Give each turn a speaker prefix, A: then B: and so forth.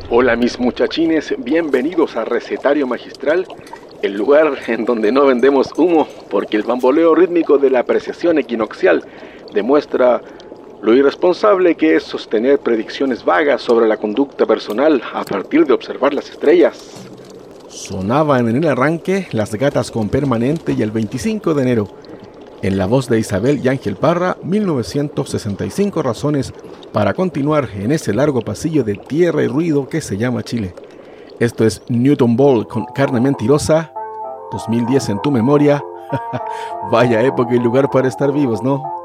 A: Hola mis muchachines, bienvenidos a Recetario Magistral, el lugar en donde no vendemos humo, porque el bamboleo rítmico de la apreciación equinoccial demuestra lo irresponsable que es sostener predicciones vagas sobre la conducta personal a partir de observar las estrellas.
B: Sonaban en el arranque Las Gatas con Permanente y el 25 de enero. En la voz de Isabel y Ángel Parra, 1965 razones para continuar en ese largo pasillo de tierra y ruido que se llama Chile. Esto es Newton Ball con Carne Mentirosa, 2010 en tu memoria. Vaya época y lugar para estar vivos, ¿no?